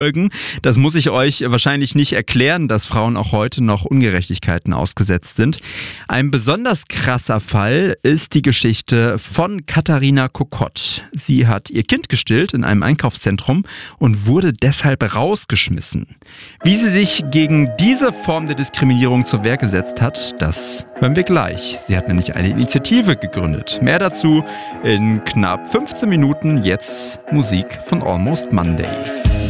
Das muss ich euch wahrscheinlich nicht erklären, dass Frauen auch heute noch Ungerechtigkeiten ausgesetzt sind. Ein besonders krasser Fall ist die Geschichte von Katharina Kokott. Sie hat ihr Kind gestillt in einem Einkaufszentrum und wurde deshalb rausgeschmissen. Wie sie sich gegen diese Form der Diskriminierung zur Wehr gesetzt hat, das hören wir gleich. Sie hat nämlich eine Initiative gegründet. Mehr dazu in knapp 15 Minuten. Jetzt Musik von Almost Monday.